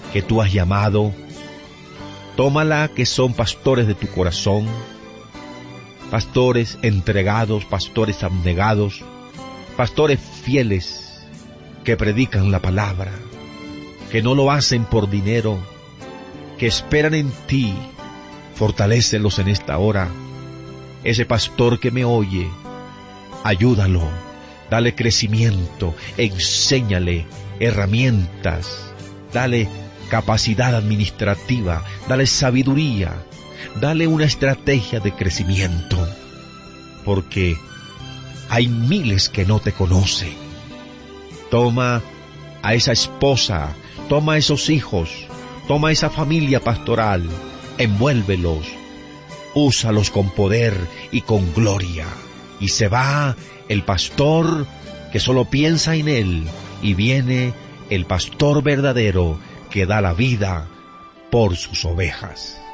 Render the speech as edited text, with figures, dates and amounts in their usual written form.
que tú has llamado. Tómala, que son pastores de tu corazón, pastores entregados, pastores abnegados, pastores fieles que predican la palabra, que no lo hacen por dinero, que esperan en ti. Fortalécelos en esta hora. Ese pastor que me oye, ayúdalo, dale crecimiento, enséñale herramientas, dale capacidad administrativa, dale sabiduría, dale una estrategia de crecimiento, porque hay miles que no te conocen. Toma a esa esposa, toma a esos hijos, toma a esa familia pastoral, envuélvelos, úsalos con poder y con gloria. Y se va el pastor que solo piensa en él, y viene el pastor verdadero que da la vida por sus ovejas.